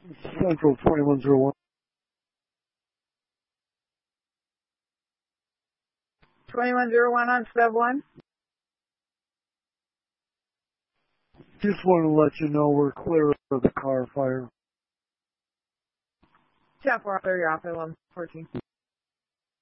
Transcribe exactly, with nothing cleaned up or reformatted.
Central twenty-one oh one. twenty-one oh one on sub one. Just want to let you know we're clear of the car fire. ten four, you're off at one fourteen.